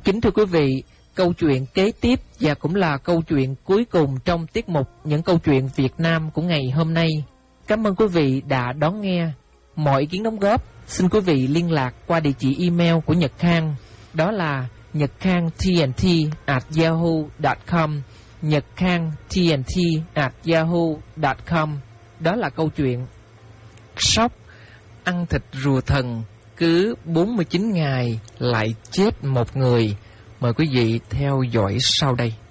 Kính thưa quý vị, câu chuyện kế tiếp và cũng là câu chuyện cuối cùng trong tiết mục Những câu chuyện Việt Nam của ngày hôm nay. Cảm ơn quý vị đã đón nghe. Mọi ý kiến đóng góp xin quý vị liên lạc qua địa chỉ email của Nhật Khang, đó là nhậtkhangtnt@yahoo.com, nhậtkhangtnt@yahoo.com. Đó là câu chuyện Sóc ăn thịt rùa thần, cứ 49 ngày lại chết một người. Mời quý vị theo dõi sau đây.